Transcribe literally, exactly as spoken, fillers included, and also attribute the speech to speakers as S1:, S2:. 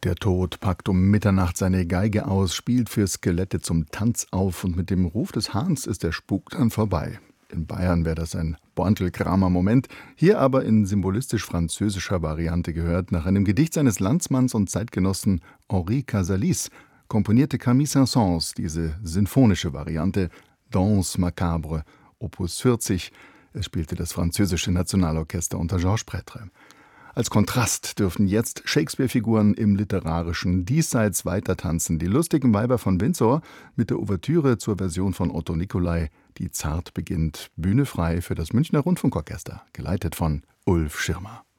S1: Der Tod packt um Mitternacht seine Geige aus, spielt für Skelette zum Tanz auf und mit dem Ruf des Hahns ist der Spuk dann vorbei. In Bayern wäre das ein Borntelkramer Moment, hier aber in symbolistisch-französischer Variante gehört. Nach einem Gedicht seines Landsmanns und Zeitgenossen Henri Casalis komponierte Camille Saint-Saëns diese sinfonische Variante Danse macabre, Opus vierzig. Es spielte das französische Nationalorchester unter Georges Prêtre. Als Kontrast dürfen jetzt Shakespeare-Figuren im literarischen Diesseits weitertanzen. Die lustigen Weiber von Windsor mit der Ouvertüre zur Version von Otto Nicolai, die zart beginnt. Bühne frei für das Münchner Rundfunkorchester, geleitet von Ulf Schirmer.